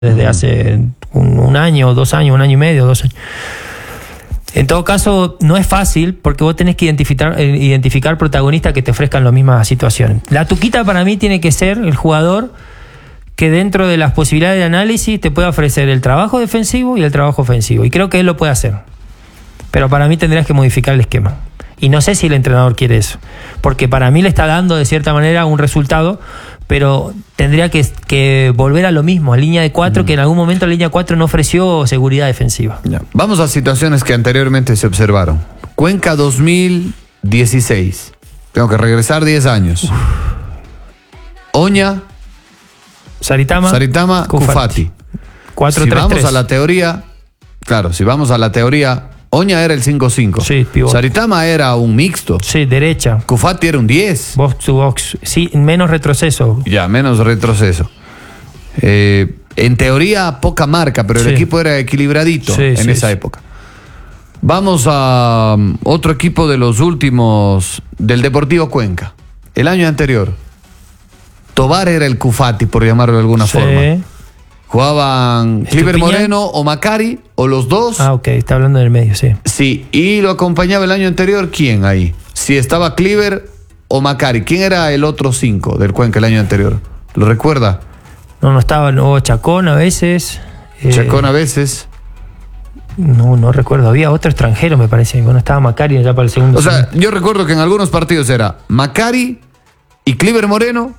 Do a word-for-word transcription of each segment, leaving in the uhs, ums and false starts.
desde hace un, un año, dos años, un año y medio, dos años. En todo caso, no es fácil porque vos tenés que identificar, identificar protagonistas que te ofrezcan las mismas situaciones. La tuquita para mí tiene que ser el jugador que dentro de las posibilidades de análisis te pueda ofrecer el trabajo defensivo y el trabajo ofensivo. Y creo que él lo puede hacer. Pero para mí tendrías que modificar el esquema. Y no sé si el entrenador quiere eso. Porque para mí le está dando de cierta manera un resultado, pero tendría que, que volver a lo mismo, a línea de cuatro, mm. que en algún momento la línea cuatro no ofreció seguridad defensiva. Ya. Vamos a situaciones que anteriormente se observaron. Cuenca dos mil dieciséis. Tengo que regresar diez años. Uf. Oña, Saritama, Saritama Cufati. cuatro tres tres. Si vamos a la teoría, claro, si vamos a la teoría, Oña era el cinco cinco. Sí, pivote. Saritama era un mixto. Sí, derecha. Cufati era un diez. Box to box. Sí, menos retroceso. Ya, menos retroceso. Eh, en teoría, poca marca, pero sí. El equipo era equilibradito sí, en sí, esa sí. época. Vamos a um, otro equipo de los últimos del Deportivo Cuenca. El año anterior. Tobar era el Cufati, por llamarlo de alguna sí. forma. Jugaban Cliver Moreno o Macari, o los dos. Ah, ok, está hablando del medio, sí. Sí, y lo acompañaba el año anterior, ¿quién ahí? Si estaba Cliver o Macari, ¿quién era el otro cinco del Cuenca el año anterior? ¿Lo recuerda? No, no estaba, no, Chacón a veces. Chacón eh, a veces. No, no recuerdo, había otro extranjero, me parece. Bueno, estaba Macari ya para el segundo. O sea, yo recuerdo que en algunos partidos era Macari y Cliver Moreno,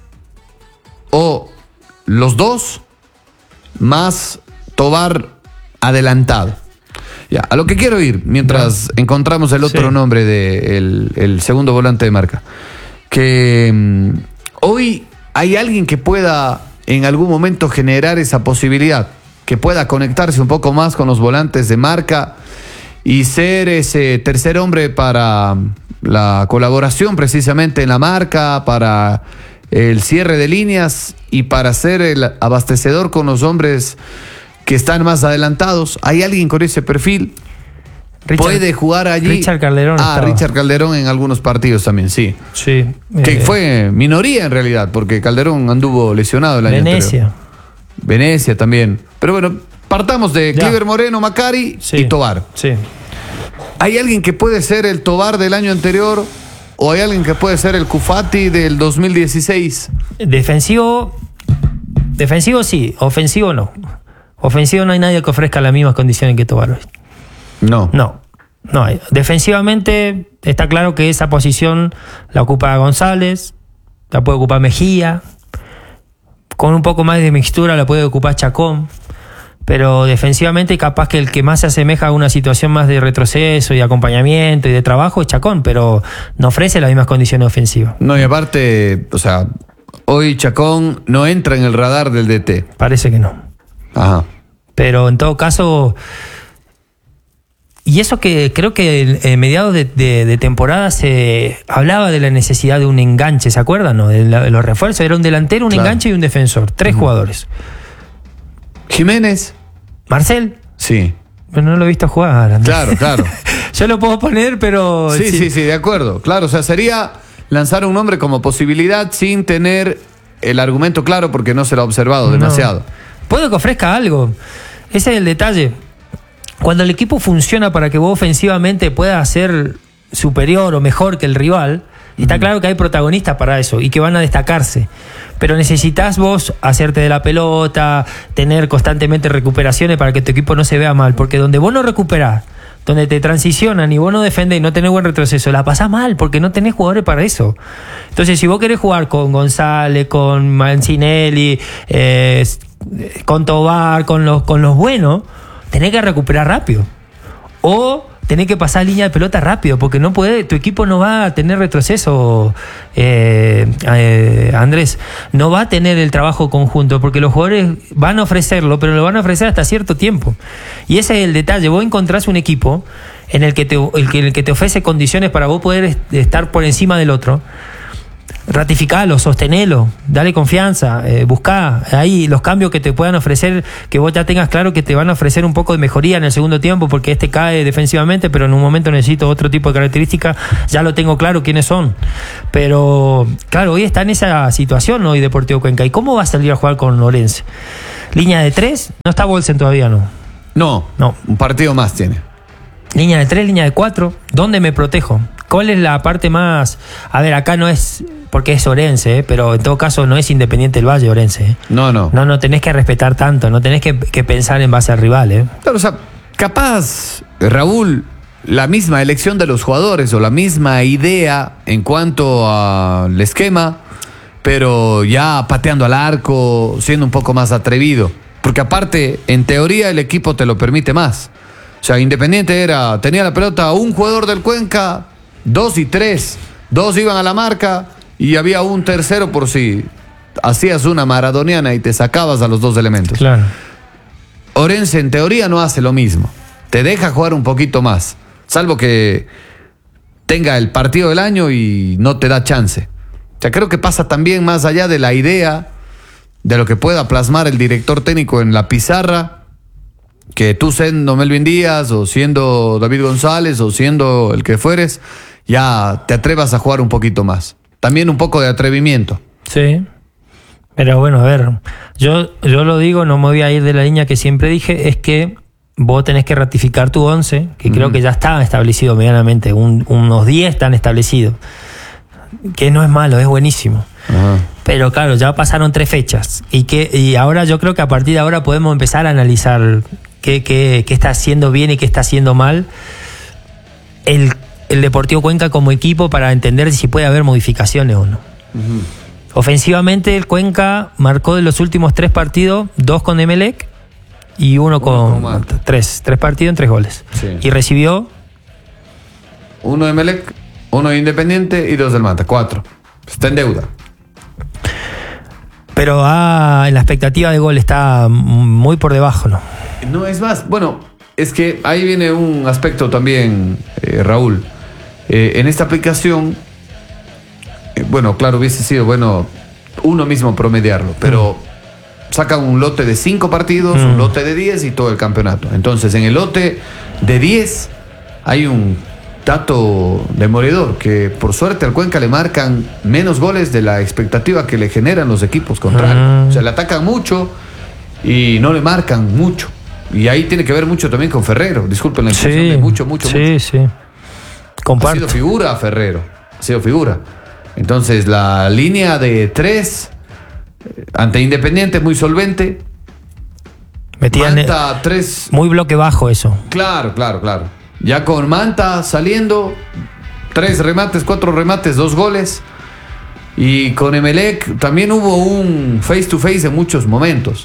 o los dos, más Tobar adelantado. Ya, a lo que quiero ir, mientras no. encontramos el otro sí. nombre de el, el segundo volante de marca. Que um, hoy hay alguien que pueda en algún momento generar esa posibilidad, que pueda conectarse un poco más con los volantes de marca y ser ese tercer hombre para la colaboración precisamente en la marca, para el cierre de líneas y para ser el abastecedor con los hombres que están más adelantados. ¿Hay alguien con ese perfil? Richard, ¿puede jugar allí? Richard Calderón. Ah, estaba. Richard Calderón en algunos partidos también, sí. Sí. Que eh, fue minoría en realidad, porque Calderón anduvo lesionado el año Venecia. anterior. Venecia también. Pero bueno, partamos de ya. Cliver Moreno, Macari sí. y Tobar. Sí. ¿Hay alguien que puede ser el Tobar del año anterior? ¿O hay alguien que puede ser el Cufati del dos mil dieciséis? Defensivo, defensivo sí, ofensivo no. Ofensivo no hay nadie que ofrezca las mismas condiciones que Tobar hoy. No. No, no hay. Defensivamente está claro que esa posición la ocupa González, la puede ocupar Mejía, con un poco más de mixtura la puede ocupar Chacón. Pero defensivamente capaz que el que más se asemeja a una situación más de retroceso y acompañamiento y de trabajo es Chacón, pero no ofrece las mismas condiciones ofensivas. No, y aparte, o sea, hoy Chacón no entra en el radar del D T. Parece que no. Ajá. Pero en todo caso, y eso que creo que en mediados de, de, de temporada se hablaba de la necesidad de un enganche, ¿se acuerdan? ¿No? De, la, de los refuerzos, era un delantero, un claro. enganche y un defensor, tres uh-huh. jugadores. Jiménez. Marcel. Sí. Pero no lo he visto jugar, Andrés. Claro, claro. Yo lo puedo poner, pero... Sí, sí, sí, sí, de acuerdo. Claro, o sea, sería lanzar un nombre como posibilidad sin tener el argumento claro porque no se lo ha observado no. demasiado. Puedo que ofrezca algo. Ese es el detalle. Cuando el equipo funciona para que vos ofensivamente puedas ser superior o mejor que el rival, está claro que hay protagonistas para eso y que van a destacarse. Pero necesitas vos hacerte de la pelota, tener constantemente recuperaciones para que tu equipo no se vea mal. Porque donde vos no recuperás, donde te transicionan y vos no defendés y no tenés buen retroceso, la pasás mal porque no tenés jugadores para eso. Entonces, si vos querés jugar con González, con Mancinelli, eh, con Tobar, con los, con los buenos, tenés que recuperar rápido. O tenés que pasar línea de pelota rápido, porque no puede, tu equipo no va a tener retroceso, eh, eh, Andrés, no va a tener el trabajo conjunto, porque los jugadores van a ofrecerlo, pero lo van a ofrecer hasta cierto tiempo. Y ese es el detalle, vos encontrás un equipo en el que te, el que, el que te ofrece condiciones para vos poder estar por encima del otro. Ratificalo, sostenelo, dale confianza, eh, buscá ahí los cambios que te puedan ofrecer, que vos ya tengas claro que te van a ofrecer un poco de mejoría en el segundo tiempo, porque este cae defensivamente, pero en un momento necesito otro tipo de características, ya lo tengo claro quiénes son. Pero claro, hoy está en esa situación hoy Deportivo Cuenca. ¿Y cómo va a salir a jugar con Lorense? Línea de tres, no está Bolsen todavía, ¿no? No, No. un partido más tiene. Línea de tres, línea de cuatro, ¿dónde me protejo? ¿Cuál es la parte más...? A ver, acá no es... Porque es Orense, ¿eh? Pero en todo caso no es Independiente del Valle, Orense. ¿eh? No, no. No, no tenés que respetar tanto, no tenés que, que pensar en base al rival, ¿eh? Claro, o sea, capaz, Raúl, la misma elección de los jugadores o la misma idea en cuanto al esquema, pero ya pateando al arco, siendo un poco más atrevido. Porque aparte, en teoría, el equipo te lo permite más. O sea, Independiente era, tenía la pelota un jugador del Cuenca, dos y tres. Dos iban a la marca y había un tercero por si hacías una maradoniana y te sacabas a los dos elementos. Claro. Orense en teoría no hace lo mismo. Te deja jugar un poquito más. Salvo que tenga el partido del año y no te da chance. O sea, creo que pasa también más allá de la idea de lo que pueda plasmar el director técnico en la pizarra, que tú siendo Melvin Díaz o siendo David González o siendo el que fueres, ya te atrevas a jugar un poquito más. También un poco de atrevimiento. Sí. Pero bueno, a ver, yo, yo lo digo, no me voy a ir de la línea que siempre dije, es que vos tenés que ratificar tu once, que mm. creo que ya está establecido medianamente, un, unos diez están establecidos, que no es malo, es buenísimo. Ajá. Pero claro, ya pasaron tres fechas y, que, y ahora yo creo que a partir de ahora podemos empezar a analizar qué, qué, qué está haciendo bien y qué está haciendo mal el, el Deportivo Cuenca como equipo para entender si puede haber modificaciones o no. Uh-huh. Ofensivamente el Cuenca marcó de los últimos tres partidos, dos con Emelec y uno, uno con, con tres, tres partidos en tres goles. Sí. Y recibió uno de Emelec, uno de Independiente y dos del Manta, cuatro. Está en deuda. Pero ah, en la expectativa de gol está muy por debajo, ¿no? No, es más, bueno, es que ahí viene un aspecto también, eh, Raúl. Eh, en esta aplicación, eh, bueno, claro, hubiese sido bueno uno mismo promediarlo, pero mm. sacan un lote de cinco partidos, mm. un lote de diez y todo el campeonato. Entonces, en el lote de diez hay un dato demoledor, que por suerte al Cuenca le marcan menos goles de la expectativa que le generan los equipos contrarios. Uh-huh. O sea, le atacan mucho y no le marcan mucho. Y ahí tiene que ver mucho también con Ferrero. Disculpen la expresión, sí, de mucho, mucho, sí, mucho. Sí, sí. Comparto. Ha sido figura Ferrero. Ha sido figura. Entonces, la línea de tres ante Independiente muy solvente. Metían Manta tres. Muy bloque bajo eso. Claro, claro, claro. Ya con Manta saliendo, tres remates, cuatro remates, dos goles. Y con Emelec también hubo un face to face en muchos momentos.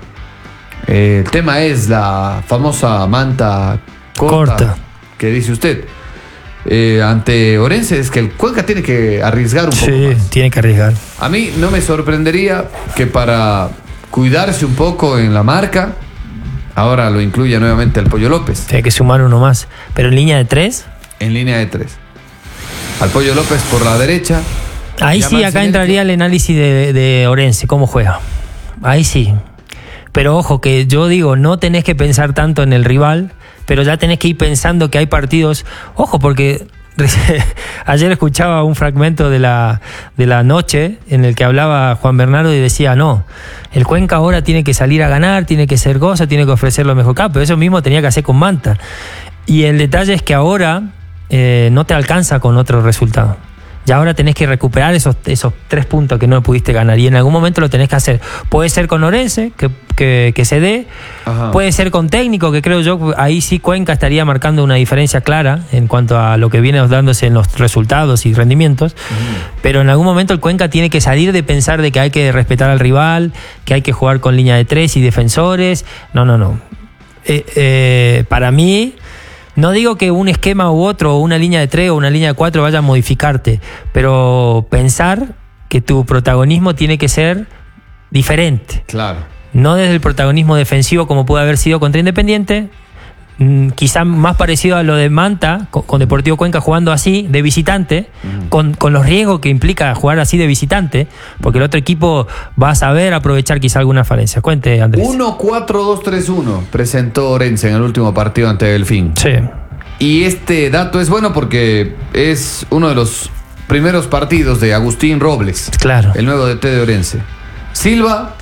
Eh, el tema es la famosa manta corta, corta. que dice usted. Eh, ante Orense es que el Cuenca tiene que arriesgar un poco sí, más. tiene que arriesgar. A mí no me sorprendería que para cuidarse un poco en la marca, ahora lo incluye nuevamente el Pollo López. Tiene que sumar uno más. ¿Pero en línea de tres? En línea de tres. Al Pollo López por la derecha. Ahí sí, acá entraría el análisis de, de Orense, cómo juega. Ahí sí. Pero ojo, que yo digo, no tenés que pensar tanto en el rival, pero ya tenés que ir pensando que hay partidos. Ojo, porque ayer escuchaba un fragmento de la, de la noche en el que hablaba Juan Bernardo y decía, no, el Cuenca ahora tiene que salir a ganar, tiene que ser cosa, tiene que ofrecer lo mejor acá, pero eso mismo tenía que hacer con Manta. Y el detalle es que ahora eh, no te alcanza con otro resultado. Y ahora tenés que recuperar esos, esos tres puntos que no pudiste ganar. Y en algún momento lo tenés que hacer. Puede ser con Orense, que, que, que se dé. Ajá. Puede ser con Técnico, que creo yo, ahí sí Cuenca estaría marcando una diferencia clara en cuanto a lo que viene dándose en los resultados y rendimientos. Uh-huh. Pero en algún momento el Cuenca tiene que salir de pensar de que hay que respetar al rival, que hay que jugar con línea de tres y defensores. No, no, no. Eh, eh, para mí... No digo que un esquema u otro, o una línea de tres o una línea de cuatro vaya a modificarte, pero pensar que tu protagonismo tiene que ser diferente. Claro. No desde el protagonismo defensivo como puede haber sido contra Independiente, quizás más parecido a lo de Manta, con, con Deportivo Cuenca jugando así, de visitante, uh-huh. con, con los riesgos que implica jugar así de visitante, porque el otro equipo va a saber aprovechar quizá alguna falencia. Cuente, Andrés. uno cuatro dos tres uno presentó Orense en el último partido ante Delfín. Sí. Y este dato es bueno porque es uno de los primeros partidos de Agustín Robles. Claro. El nuevo D T de Orense. Silva,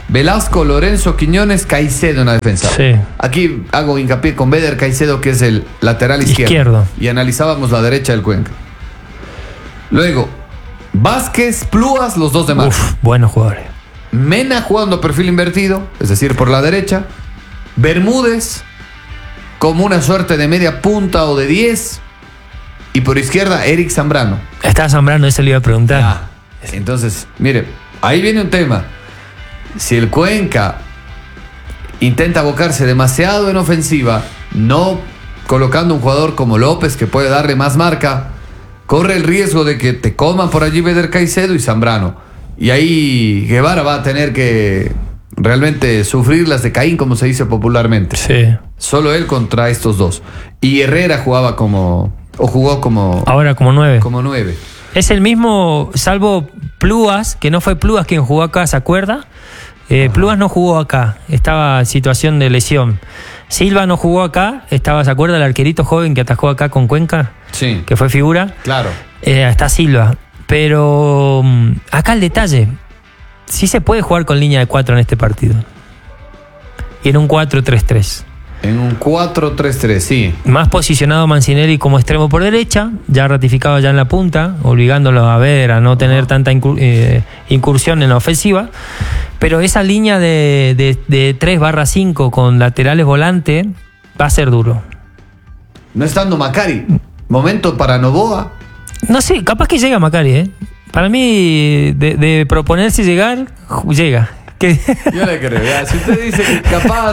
Velasco, Lorenzo, Quiñones, Caicedo en la defensa. Sí. Aquí hago hincapié con Beder Caicedo, que es el lateral izquierdo. Izquierdo. Y analizábamos la derecha del Cuenca. Luego, Vázquez, Plúas, los dos de marca. Uf, buenos jugadores. Mena jugando perfil invertido, es decir, por la derecha. Bermúdez como una suerte de media punta o de diez. Y por izquierda, Eric Zambrano. Está Zambrano, eso le iba a preguntar. Ah, entonces, mire, ahí viene un tema. Si el Cuenca intenta abocarse demasiado en ofensiva, no colocando un jugador como López que puede darle más marca, corre el riesgo de que te coman por allí Beder Caicedo y Zambrano. Y ahí Guevara va a tener que realmente sufrir las de Caín, como se dice popularmente. Sí. Solo él contra estos dos. Y Herrera jugaba como... o jugó como... Ahora como nueve. Como nueve. Es el mismo, salvo Plúas, que no fue Plúas quien jugó acá, ¿se acuerda? Eh, Plúas no jugó acá, estaba en situación de lesión. Silva no jugó acá, estaba, ¿se acuerda el arquerito joven que atajó acá con Cuenca? Sí. Que fue figura. Claro. Eh, está Silva. Pero um, acá el detalle, sí se puede jugar con línea de cuatro en este partido. Y en un cuatro tres tres. En un cuatro tres tres, sí. Más posicionado Mancinelli como extremo por derecha, ya ratificado ya en la punta, obligándolo a ver, a no tener tanta incur- eh, incursión en la ofensiva. Pero esa línea de, de, de tres barra cinco con laterales volante va a ser duro. No estando Macari. Momento para Novoa. No sé, capaz que llega Macari, ¿eh? Para mí, de, de proponerse llegar, llega. ¿Qué? Yo le creo, ya. Si usted dice que capaz...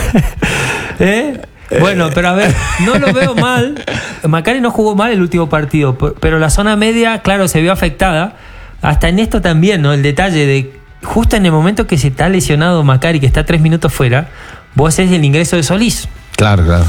¿Eh? Bueno, pero a ver, no lo veo mal. Macari no jugó mal el último partido, pero la zona media, claro, se vio afectada. Hasta en esto también, ¿no? El detalle de justo en el momento que se está lesionado Macari, que está tres minutos fuera, vos haces el ingreso de Solís. Claro, claro.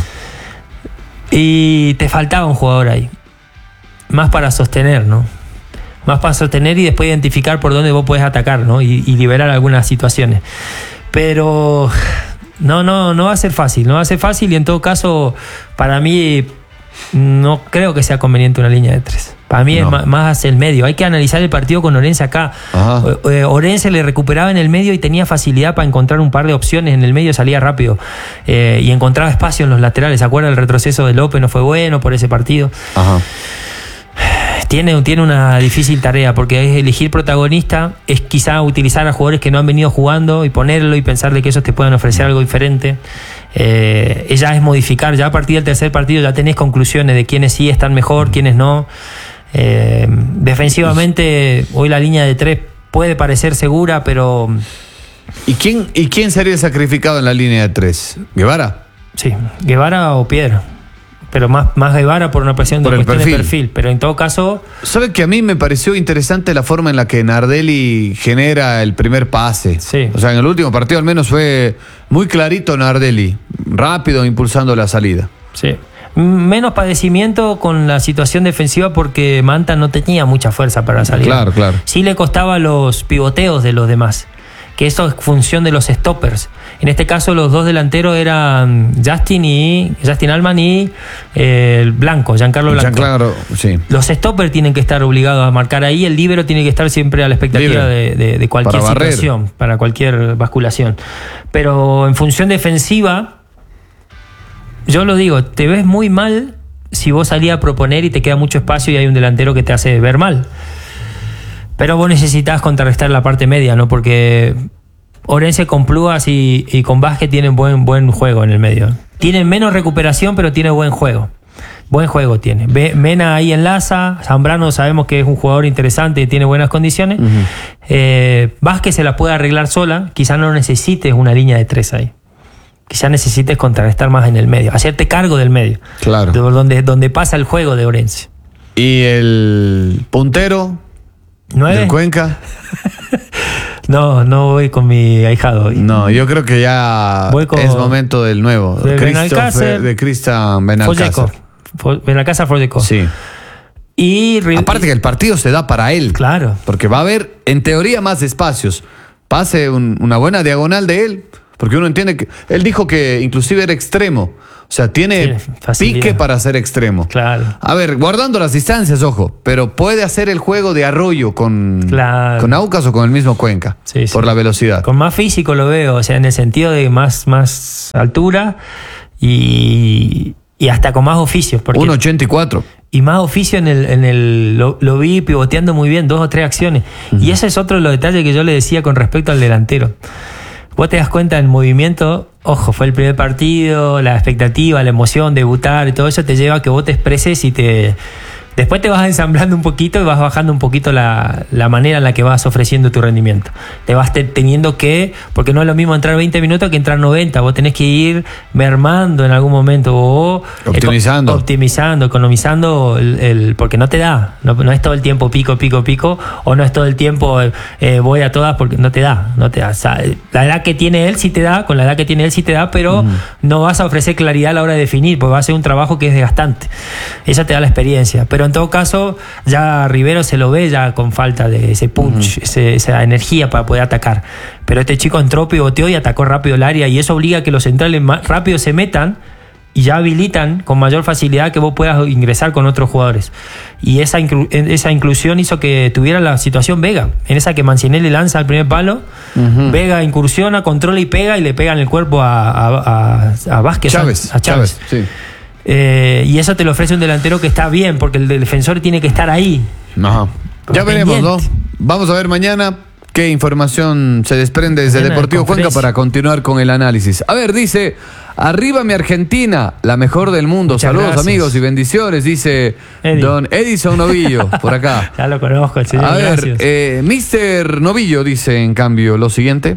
Y te faltaba un jugador ahí. Más para sostener, ¿no? Más para sostener y después identificar por dónde vos podés atacar, ¿no? Y, y liberar algunas situaciones. Pero no, no, no va a ser fácil, no va a ser fácil y en todo caso, para mí, no creo que sea conveniente una línea de tres. Para mí no. Es más, más hacia el medio. Hay que analizar el partido con Orense acá. Eh, Orense le recuperaba en el medio y tenía facilidad para encontrar un par de opciones en el medio, salía rápido. Eh, y encontraba espacio en los laterales. ¿Se acuerda? El retroceso de López no fue bueno por ese partido. Ajá. Tiene, tiene una difícil tarea porque es elegir protagonista, es quizá utilizar a jugadores que no han venido jugando y ponerlo y pensar de que ellos te puedan ofrecer algo diferente. Eh, ella es modificar, ya a partir del tercer partido ya tenés conclusiones de quiénes sí están mejor, quiénes no. Eh, defensivamente hoy la línea de tres puede parecer segura, pero... ¿Y quién, ¿Y quién sería sacrificado en la línea de tres? ¿Guevara? Sí, Guevara o Piedra. Pero más, más Guevara por una presión de por el cuestión perfil. de perfil. Pero en todo caso... ¿Sabe que a mí me pareció interesante la forma en la que Nardelli genera el primer pase? Sí. O sea, en el último partido al menos fue muy clarito Nardelli. Rápido, impulsando la salida. Sí. Menos padecimiento con la situación defensiva porque Manta no tenía mucha fuerza para salir. Claro, claro. Sí le costaba los pivoteos de los demás, que eso es función de los stoppers. En este caso los dos delanteros eran Justin y Justin Alman y eh, el Blanco, Giancarlo Blanco. Giancarlo, sí. Los stoppers tienen que estar obligados a marcar ahí, el líbero tiene que estar siempre a la expectativa de, de, de cualquier para situación, barrer. Para cualquier basculación. Pero en función defensiva, yo lo digo, te ves muy mal si vos salís a proponer y te queda mucho espacio y hay un delantero que te hace ver mal. Pero vos necesitas contrarrestar la parte media, ¿no? Porque Orense con Plúas y, y con Vázquez tienen buen, buen juego en el medio. Tienen menos recuperación, pero tiene buen juego. Buen juego tiene. Mena ahí enlaza. Zambrano sabemos que es un jugador interesante y tiene buenas condiciones. Uh-huh. eh, Vázquez se la puede arreglar sola. Quizás no necesites una línea de tres ahí. Quizás necesites contrarrestar más en el medio. Hacerte cargo del medio. Claro. De donde, donde pasa el juego de Orense. ¿Y el puntero? ¿Nueve? ¿Del Cuenca? No, no voy con mi ahijado hoy. No, yo creo que ya con, es momento del nuevo. De Benalcácer. De Cristian Benalcácer. Benalcácer Folleco. Sí. Y aparte que el partido se da para él. Claro. Porque va a haber, en teoría, más espacios. Pase un, una buena diagonal de él. Porque uno entiende que... Él dijo que inclusive era extremo. O sea, tiene sí, pique para ser extremo. Claro. A ver, guardando las distancias, ojo, pero puede hacer el juego de Arroyo con, claro. con Aucas o con el mismo Cuenca, sí, por sí. la velocidad. Con más físico lo veo, o sea, en el sentido de más, más altura y, y hasta con más oficios. uno ochenta y cuatro. Y más oficio en el, en el lo, lo vi pivoteando muy bien, dos o tres acciones. Uh-huh. Y ese es otro de los detalles que yo le decía con respecto al delantero. Vos te das cuenta en movimiento, ojo, fue el primer partido, la expectativa, la emoción, debutar y todo eso te lleva a que vos te expreses y te... Después te vas ensamblando un poquito y vas bajando un poquito la, la manera en la que vas ofreciendo tu rendimiento. Te vas te, teniendo que, porque no es lo mismo entrar veinte minutos que entrar noventa. Vos tenés que ir mermando en algún momento o optimizando, eco, optimizando, economizando, el, el, porque no te da. No, no es todo el tiempo pico, pico, pico, o no es todo el tiempo eh, voy a todas porque no te da. No te da. O sea, la edad que tiene él sí te da, con la edad que tiene él sí te da, pero mm. no vas a ofrecer claridad a la hora de definir, porque va a ser un trabajo que es desgastante. Esa te da la experiencia. Pero en todo caso, ya Rivero se lo ve ya con falta de ese punch, uh-huh. ese, esa energía para poder atacar. Pero este chico entró, pivoteó y atacó rápido el área, y eso obliga a que los centrales más rápido se metan y ya habilitan con mayor facilidad que vos puedas ingresar con otros jugadores. Y esa, inclu- esa inclusión hizo que tuviera la situación Vega, en esa que Mancinelli lanza al primer palo, uh-huh. Vega incursiona, controla y pega, y le pega en el cuerpo a, a, a, a Vázquez, Chávez, a Chávez. Chávez sí. Eh, y eso te lo ofrece un delantero que está bien, porque el defensor tiene que estar ahí. Ajá. Ya veremos, ¿no? Vamos a ver mañana qué información se desprende desde mañana Deportivo Cuenca para continuar con el análisis. A ver, dice, arriba mi Argentina, la mejor del mundo. Muchas Saludos gracias. Amigos y bendiciones, dice Eddie. Don Edison Novillo, por acá. Ya lo conozco, el señor. A ver, eh, mister Novillo dice en cambio lo siguiente.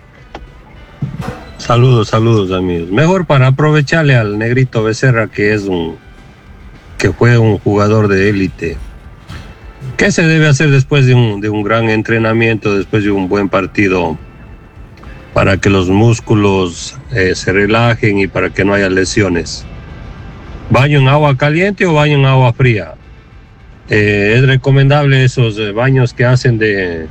Saludos, saludos amigos. Mejor para aprovecharle al Negrito Becerra, que es un que fue un jugador de élite. ¿Qué se debe hacer después de un, de un gran entrenamiento, después de un buen partido, para que los músculos eh, se relajen y para que no haya lesiones? ¿Baño en agua caliente o baño en agua fría? Eh, es recomendable esos eh, baños que hacen de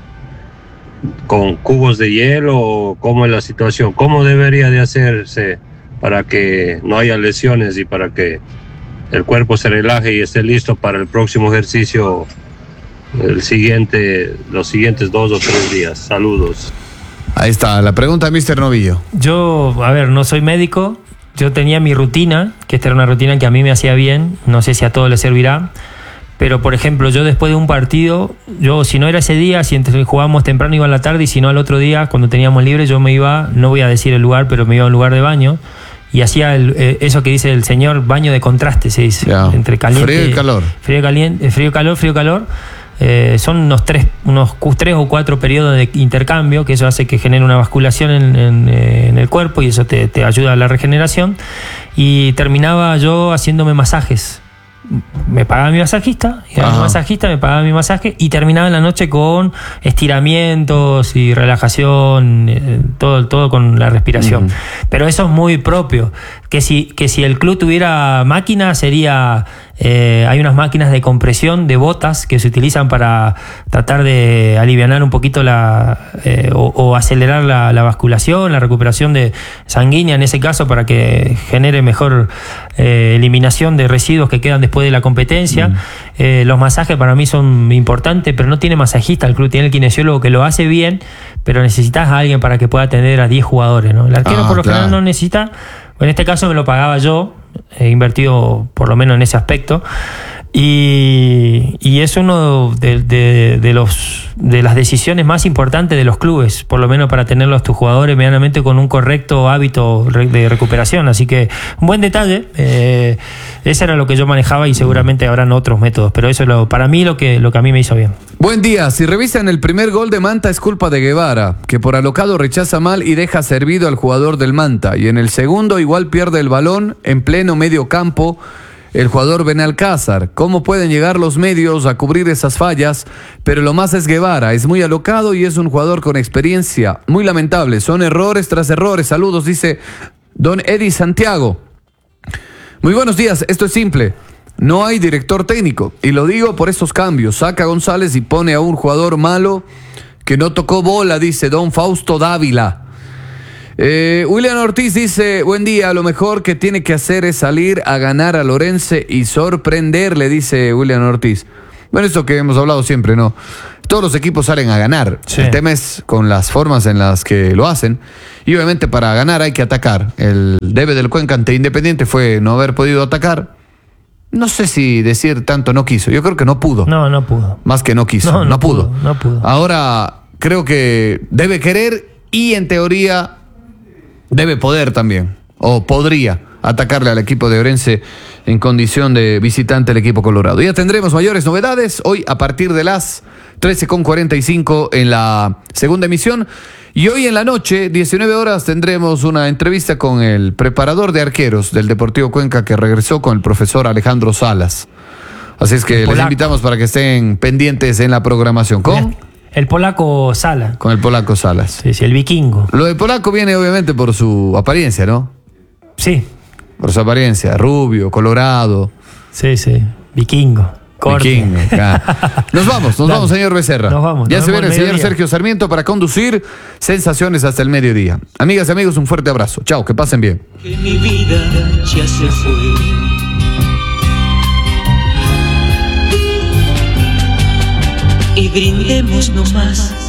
con cubos de hielo. ¿Cómo es la situación? ¿Cómo debería de hacerse para que no haya lesiones y para que el cuerpo se relaje y esté listo para el próximo ejercicio el siguiente, los siguientes dos o tres días? Saludos. Ahí está la pregunta de mister Novillo. Yo, a ver, no soy médico. Yo tenía mi rutina, que esta era una rutina que a mí me hacía bien. No sé si a todos les servirá. Pero, por ejemplo, yo después de un partido, yo si no era ese día, si entre, jugábamos temprano iba a la tarde, y si no al otro día, cuando teníamos libre, yo me iba, no voy a decir el lugar, pero me iba a un lugar de baño, y hacía el, eh, eso que dice el señor, baño de contraste, se dice. Yeah. Entre caliente, frío y calor. Frío, caliente, frío, calor, frío, calor. Eh, son unos tres, unos tres o cuatro periodos de intercambio, que eso hace que genere una basculación en, en, en el cuerpo, y eso te, te ayuda a la regeneración. Y terminaba yo haciéndome masajes. Me pagaba mi masajista, y mi masajista me pagaba mi masaje, y terminaba en la noche con estiramientos y relajación, eh, todo, todo con la respiración. Uh-huh. Pero eso es muy propio. Que si, que si el club tuviera máquina, sería... Eh, hay unas máquinas de compresión de botas que se utilizan para tratar de alivianar un poquito la eh, o, o acelerar la, la basculación, la recuperación de sanguínea en ese caso, para que genere mejor eh, eliminación de residuos que quedan después de la competencia. Mm. Eh, los masajes para mí son importantes, pero no tiene masajista el club, tiene el kinesiólogo que lo hace bien, pero necesitas a alguien para que pueda atender a diez jugadores, ¿no? El arquero ah, por lo claro. general no necesita. En este caso me lo pagaba yo, he invertido por lo menos en ese aspecto, y, y es uno de, de, de, los, de las decisiones más importantes de los clubes, por lo menos para tenerlos tus jugadores medianamente con un correcto hábito de recuperación. Así que un buen detalle, eh, ese era lo que yo manejaba, y seguramente habrán otros métodos, pero eso es lo, para mí lo que, lo que a mí me hizo bien. Buen día. Si revisan el primer gol de Manta, es culpa de Guevara, que por alocado rechaza mal y deja servido al jugador del Manta. Y en el segundo igual pierde el balón en pleno medio campo el jugador Benalcázar. ¿Cómo pueden llegar los medios a cubrir esas fallas? Pero lo más es Guevara, es muy alocado y es un jugador con experiencia. Muy lamentable, son errores tras errores. Saludos, dice don Eddie Santiago. Muy buenos días, esto es simple. No hay director técnico, y lo digo por estos cambios. Saca a González y pone a un jugador malo que no tocó bola, dice don Fausto Dávila. Eh, William Ortiz dice, buen día, lo mejor que tiene que hacer es salir a ganar a Lorense y sorprenderle, dice William Ortiz. Bueno, esto que hemos hablado siempre, ¿no? Todos los equipos salen a ganar. Sí. El tema es con las formas en las que lo hacen. Y obviamente para ganar hay que atacar. El debe del Cuenca ante Independiente fue no haber podido atacar. No sé si decir tanto no quiso. Yo creo que no pudo. No, no pudo. Más que no quiso. No, no, no pudo. pudo. No pudo. Ahora creo que debe querer y en teoría debe poder también. O podría atacarle al equipo de Orense en condición de visitante el equipo colorado. Ya tendremos mayores novedades hoy a partir de las trece con cuarenta y cinco en la segunda emisión. Y hoy en la noche, diecinueve horas, tendremos una entrevista con el preparador de arqueros del Deportivo Cuenca que regresó con el profesor Alejandro Salas. Así es que les invitamos para que estén pendientes en la programación. ¿Con? El polaco Sala. Con el polaco Salas. Sí, sí, el vikingo. Lo de polaco viene obviamente por su apariencia, ¿no? Sí. Por su apariencia, rubio, colorado. Sí, sí, vikingo. Corte. Vikingo, claro. Nos vamos, nos Dale. vamos, señor Becerra. Nos vamos. Ya nos se viene el señor mediodía. Sergio Sarmiento para conducir Sensaciones hasta el mediodía. Amigas y amigos, un fuerte abrazo. Chao, que pasen bien. Que mi vida ya se fue. Y brindemos nomás